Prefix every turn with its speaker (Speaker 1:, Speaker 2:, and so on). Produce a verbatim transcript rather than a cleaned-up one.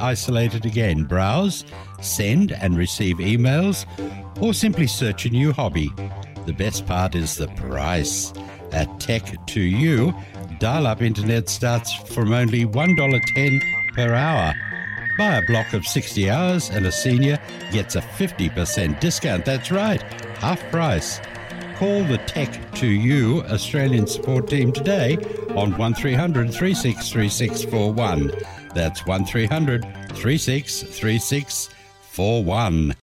Speaker 1: isolated again. Browse, send and receive emails, or simply search a new hobby. The best part is the price. At Tech to You, dial-up internet starts from only one dollar ten per hour. Buy a block of sixty hours and a senior gets a fifty percent discount. That's right, half price. Call the Tech to You Australian support team today on one three hundred, three six three six four one. That's one three hundred, three six three six four one.